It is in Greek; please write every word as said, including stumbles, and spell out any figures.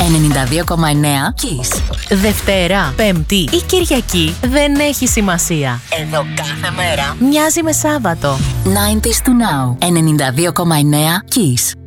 ενενήντα δύο κόμμα εννέα Kiss. Δευτέρα, Πέμπτη ή Κυριακή δεν έχει σημασία. Εδώ κάθε μέρα μοιάζει με Σάββατο. ενενήντα to Now. ενενήντα δύο κόμμα εννέα Kiss.